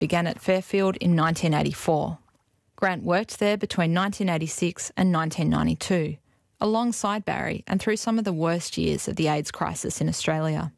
began at Fairfield in 1984. Grant worked there between 1986 and 1992, alongside Barry and through some of the worst years of the AIDS crisis in Australia.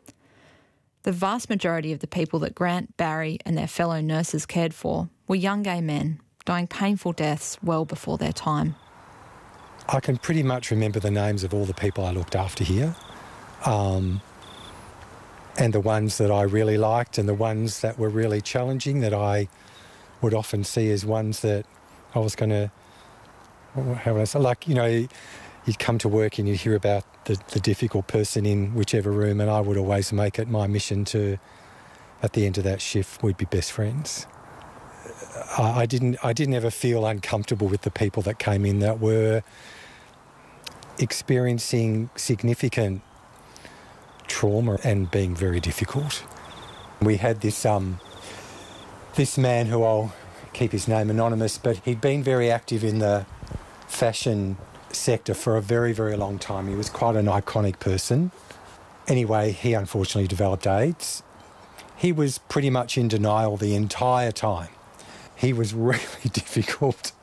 The vast majority of the people that Grant, Barry and their fellow nurses cared for were young gay men, dying painful deaths well before their time. I can pretty much remember the names of all the people I looked after here, and the ones that I really liked and the ones that were really challenging that I would often see as ones that I was going to, how would I say, like, you know, you'd come to work and you'd hear about the difficult person in whichever room, and I would always make it my mission to, at the end of that shift, we'd be best friends. I didn't ever feel uncomfortable with the people that came in that were experiencing significant trauma and being very difficult. We had this man who, I'll keep his name anonymous, but he'd been very active in the fashion sector for a very, very long time. He was quite an iconic person. Anyway, he unfortunately developed AIDS. He was pretty much in denial the entire time. He was really difficult,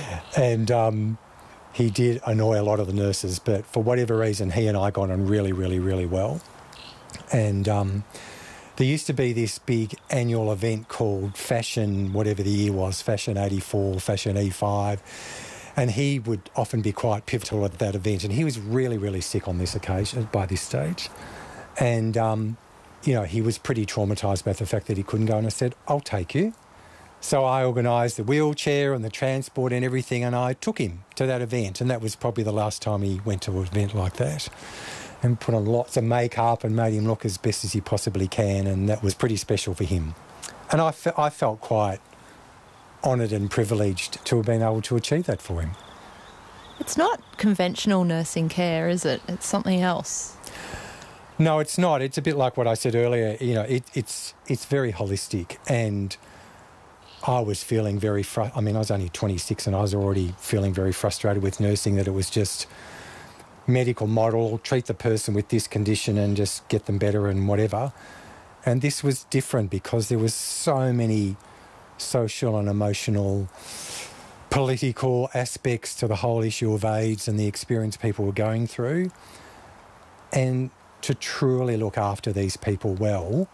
and he did annoy a lot of the nurses, but for whatever reason, he and I got on really, really, really well. And there used to be this big annual event called Fashion, whatever the year was, Fashion 84, Fashion E5, and he would often be quite pivotal at that event. And he was really, really sick on this occasion, by this stage. And, you know, he was pretty traumatised about the fact that he couldn't go, and I said, I'll take you. So I organised the wheelchair and the transport and everything, and I took him to that event, and that was probably the last time he went to an event like that, and put on lots of makeup and made him look as best as he possibly can, and that was pretty special for him. And I felt quite honoured and privileged to have been able to achieve that for him. It's not conventional nursing care, is it? It's something else. No, it's not. It's a bit like what I said earlier. You know, it's very holistic, and I was feeling very I mean, I was only 26 and I was already feeling very frustrated with nursing, that it was just medical model, treat the person with this condition and just get them better and whatever. And this was different because there was so many social and emotional, political aspects to the whole issue of AIDS and the experience people were going through. And to truly look after these people well,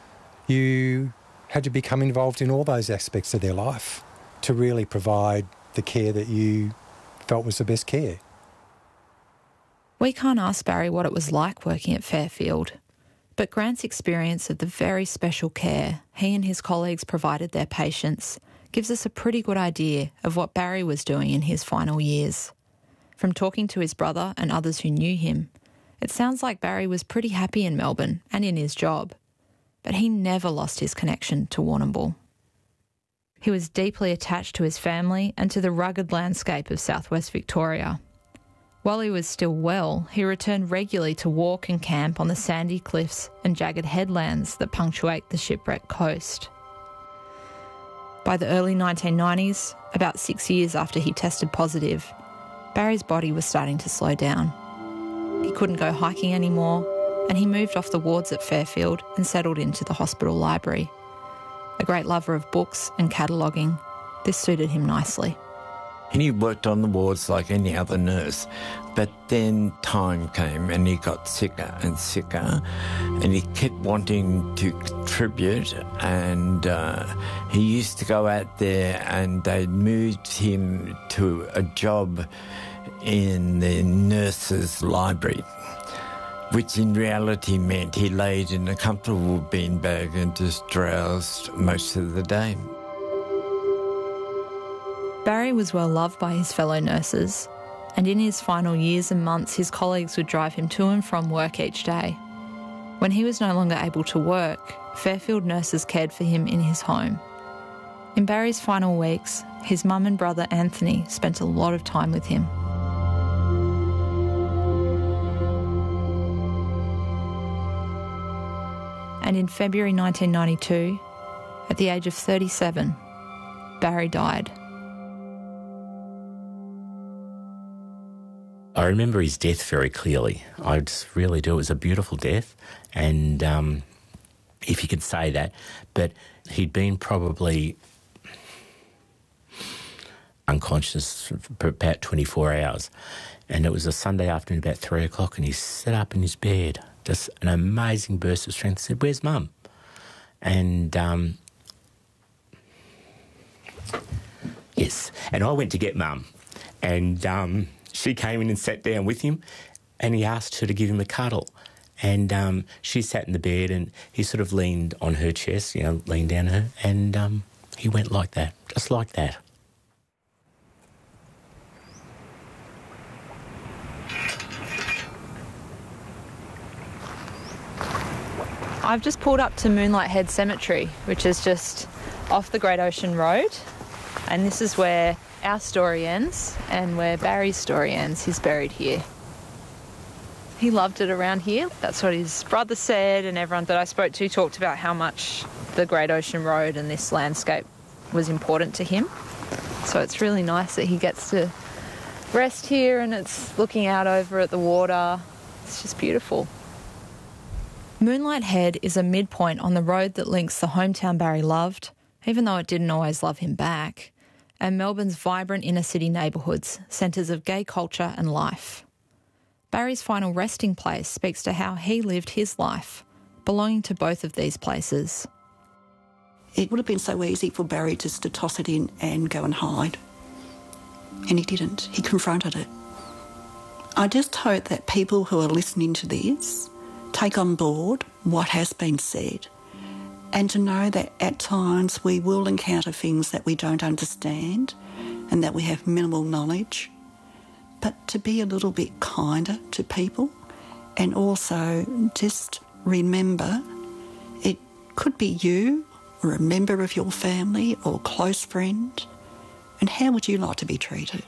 you had to become involved in all those aspects of their life to really provide the care that you felt was the best care. We can't ask Barry what it was like working at Fairfield, but Grant's experience of the very special care he and his colleagues provided their patients gives us a pretty good idea of what Barry was doing in his final years. From talking to his brother and others who knew him, it sounds like Barry was pretty happy in Melbourne and in his job, but he never lost his connection to Warrnambool. He was deeply attached to his family and to the rugged landscape of southwest Victoria. While he was still well, he returned regularly to walk and camp on the sandy cliffs and jagged headlands that punctuate the shipwrecked coast. By the early 1990s, about 6 years after he tested positive, Barry's body was starting to slow down. He couldn't go hiking anymore, and he moved off the wards at Fairfield and settled into the hospital library. A great lover of books and cataloguing, this suited him nicely. And he worked on the wards like any other nurse, but then time came and he got sicker and sicker, and he kept wanting to contribute, and he used to go out there, and they moved him to a job in the nurses' library, which in reality meant he laid in a comfortable beanbag and just drowsed most of the day. Barry was well loved by his fellow nurses, and in his final years and months his colleagues would drive him to and from work each day. When he was no longer able to work, Fairfield nurses cared for him in his home. In Barry's final weeks, his mum and brother Anthony spent a lot of time with him. And in February 1992, at the age of 37, Barry died. I remember his death very clearly. I just really do. It was a beautiful death, and if you could say that. But he'd been probably unconscious for about 24 hours. And it was a Sunday afternoon about 3 o'clock, and he sat up in his bed, just an amazing burst of strength, said, "Where's Mum?" And yes, and I went to get Mum, and she came in and sat down with him, and he asked her to give him a cuddle. And she sat in the bed, and he sort of leaned on her chest, leaned down her, and he went like that, just like that. I've just pulled up to Moonlight Head Cemetery, which is just off the Great Ocean Road. And this is where our story ends and where Barry's story ends. He's buried here. He loved it around here. That's what his brother said, and everyone that I spoke to talked about how much the Great Ocean Road and this landscape was important to him. So it's really nice that he gets to rest here and it's looking out over at the water. It's just beautiful. Moonlight Head is a midpoint on the road that links the hometown Barry loved, even though it didn't always love him back, and Melbourne's vibrant inner-city neighbourhoods, centres of gay culture and life. Barry's final resting place speaks to how he lived his life, belonging to both of these places. It would have been so easy for Barry just to toss it in and go and hide. And he didn't. He confronted it. I just hope that people who are listening to this take on board what has been said, and to know that at times we will encounter things that we don't understand and that we have minimal knowledge, but to be a little bit kinder to people, and also just remember it could be you or a member of your family or a close friend, and how would you like to be treated?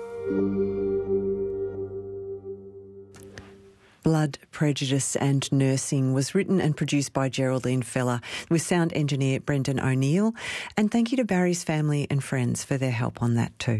Blood, Prejudice and Nursing was written and produced by Geraldine Feller with sound engineer Brendan O'Neill. And thank you to Barry's family and friends for their help on that too.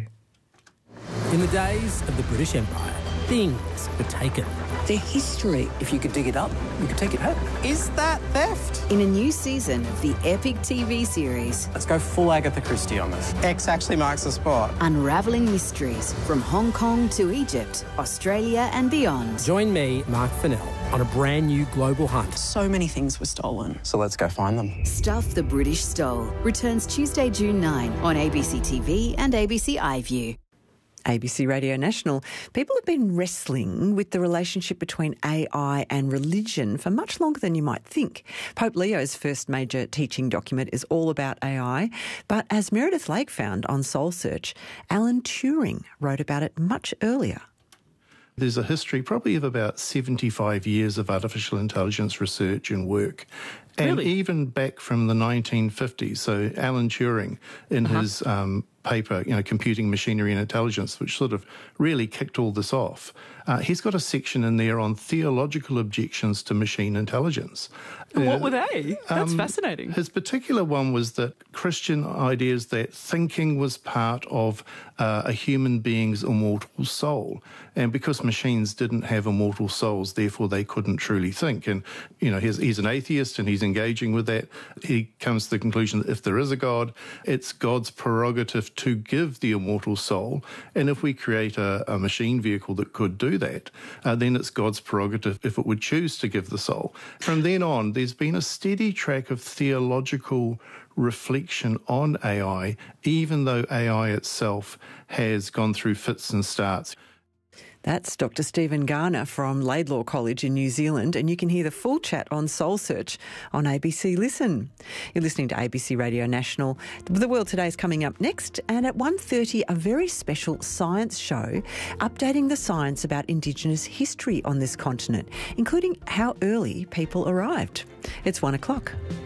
In the days of the British Empire, things were taken. Their history, if you could dig it up, you could take it home. Is that theft? In a new season of the epic TV series... Let's go full Agatha Christie on this. X actually marks the spot. Unravelling mysteries from Hong Kong to Egypt, Australia and beyond. Join me, Mark Fennell, on a brand new global hunt. So many things were stolen. So let's go find them. Stuff the British Stole returns Tuesday, June 9 on ABC TV and ABC iView. ABC Radio National. People have been wrestling with the relationship between AI and religion for much longer than you might think. Pope Leo's first major teaching document is all about AI, but as Meredith Lake found on Soul Search, Alan Turing wrote about it much earlier. There's a history probably of about 75 years of artificial intelligence research and work. And even back from the 1950s. So Alan Turing, in his paper, Computing Machinery and Intelligence, which sort of really kicked all this off, he's got a section in there on theological objections to machine intelligence. What were they? That's fascinating. His particular one was that Christian ideas that thinking was part of a human being's immortal soul. And because machines didn't have immortal souls, therefore they couldn't truly think. And, he's an atheist and he's engaging with that. He comes to the conclusion that if there is a God, it's God's prerogative to give the immortal soul. And if we create a machine vehicle that could do that, then it's God's prerogative if it would choose to give the soul. From then on, there's been a steady track of theological reflection on AI, even though AI itself has gone through fits and starts. That's Dr. Stephen Garner from Laidlaw College in New Zealand, and you can hear the full chat on Soul Search on ABC Listen. You're listening to ABC Radio National. The World Today is coming up next, and at 1:30, a very special science show updating the science about Indigenous history on this continent, including how early people arrived. It's 1 o'clock.